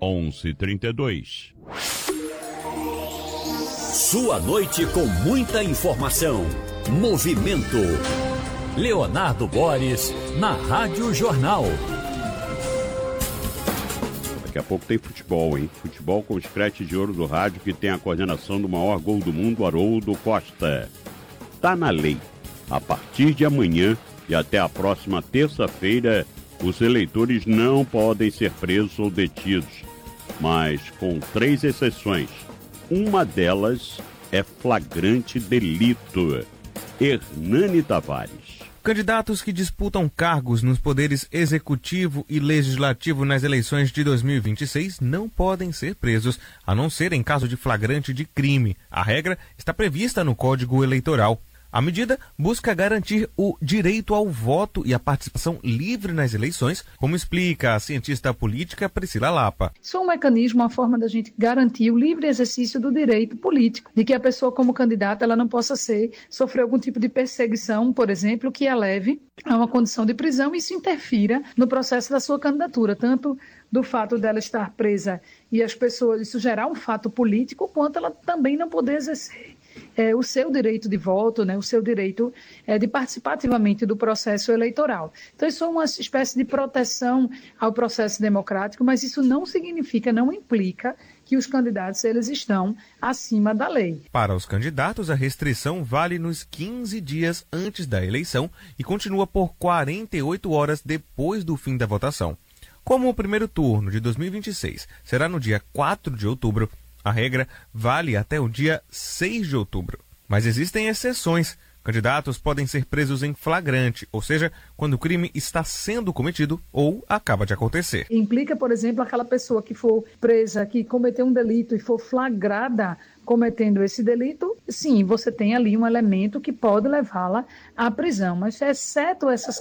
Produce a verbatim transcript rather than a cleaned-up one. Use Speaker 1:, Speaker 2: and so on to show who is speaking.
Speaker 1: onze e trinta e dois.
Speaker 2: Sua noite com muita informação. Movimento. Leonardo Boris, na Rádio Jornal.
Speaker 1: Daqui a pouco tem futebol, hein? Futebol com os creches de ouro do rádio, que tem a coordenação do maior gol do mundo, Haroldo Costa. Tá na lei. A partir de amanhã e até a próxima terça-feira, os eleitores não podem ser presos ou detidos, mas com três exceções. Uma delas é flagrante delito. Hernani Tavares.
Speaker 3: Candidatos que disputam cargos nos poderes executivo e legislativo nas eleições de dois mil e vinte e seis não podem ser presos, a não ser em caso de flagrante de crime. A regra está prevista no Código Eleitoral. A medida busca garantir o direito ao voto e a participação livre nas eleições, como explica a cientista política Priscila Lapa.
Speaker 4: Isso é um mecanismo, uma forma da gente garantir o livre exercício do direito político, de que a pessoa como candidata ela não possa ser, sofrer algum tipo de perseguição, por exemplo, que a leve a uma condição de prisão e isso interfira no processo da sua candidatura, tanto do fato dela estar presa e as pessoas, isso gerar um fato político, quanto ela também não poder exercer É, o seu direito de voto, né, o seu direito é, de participar ativamente do processo eleitoral. Então, isso é uma espécie de proteção ao processo democrático, mas isso não significa, não implica que os candidatos eles estão acima da lei.
Speaker 3: Para os candidatos, a restrição vale nos quinze dias antes da eleição e continua por quarenta e oito horas depois do fim da votação. Como o primeiro turno de dois mil e vinte e seis será no dia quatro de outubro, a regra vale até o dia seis de outubro. Mas existem exceções. Candidatos podem ser presos em flagrante, ou seja, quando o crime está sendo cometido ou acaba de acontecer.
Speaker 4: Implica, por exemplo, aquela pessoa que for presa, que cometeu um delito e for flagrada cometendo esse delito, sim, você tem ali um elemento que pode levá-la à prisão. Mas exceto essas